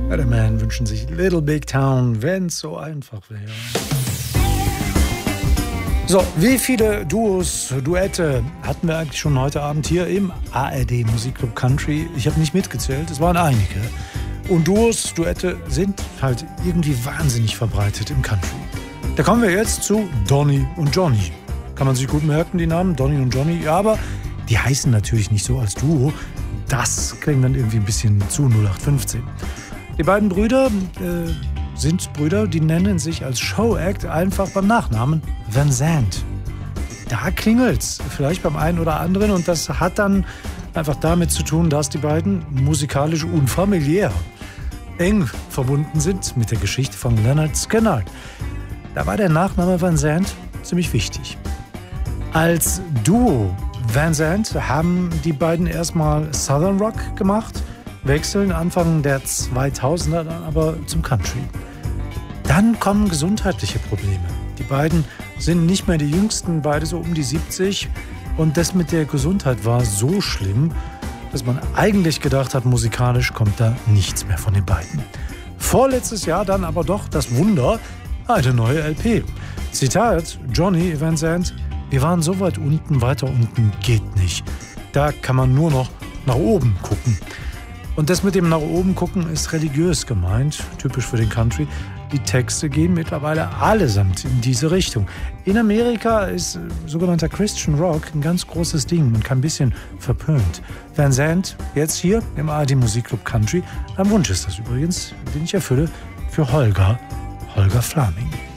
Weatherman wünschen sich Little Big Town, wenn's so einfach wäre. So, wie viele Duos, Duette hatten wir eigentlich schon heute Abend hier im ARD Musikclub Country? Ich habe nicht mitgezählt, es waren einige. Und Duos, Duette sind halt irgendwie wahnsinnig verbreitet im Country. Da kommen wir jetzt zu Donny und Johnny. Kann man sich gut merken, die Namen, Donny und Johnny. Ja, aber die heißen natürlich nicht so als Duo. Das klingt dann irgendwie ein bisschen zu 0815. Die beiden Brüder sind Brüder, die nennen sich als Showact einfach beim Nachnamen Van Zandt. Da klingelt's vielleicht beim einen oder anderen und das hat dann einfach damit zu tun, dass die beiden musikalisch und familiär eng verbunden sind mit der Geschichte von Lynyrd Skynyrd. Da war der Nachname Van Zandt ziemlich wichtig. Als Duo Van Zandt haben die beiden erstmal Southern Rock gemacht, wechseln Anfang der 2000er dann aber zum Country. Dann kommen gesundheitliche Probleme. Die beiden sind nicht mehr die Jüngsten, beide so um die 70. Und das mit der Gesundheit war so schlimm, dass man eigentlich gedacht hat, musikalisch kommt da nichts mehr von den beiden. Vorletztes Jahr dann aber doch das Wunder, eine neue LP. Zitat Johnny Van Zandt: Wir waren so weit unten, weiter unten geht nicht. Da kann man nur noch nach oben gucken. Und das mit dem nach oben gucken ist religiös gemeint, typisch für den Country. Die Texte gehen mittlerweile allesamt in diese Richtung. In Amerika ist sogenannter Christian Rock ein ganz großes Ding und kein bisschen verpönt. Van Zandt jetzt hier im ARD Musikclub Country. Ein Wunsch ist das übrigens, den ich erfülle für Holger Flaming.